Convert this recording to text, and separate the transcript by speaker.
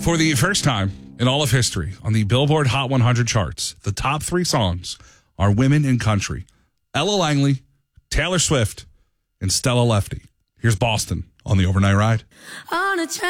Speaker 1: For the first time in all of history on the Billboard Hot 100 charts, the top 3 songs are women in country. Ella Langley, Taylor Swift, and Stella Lefty. Here's Boston on the Overnight Ride.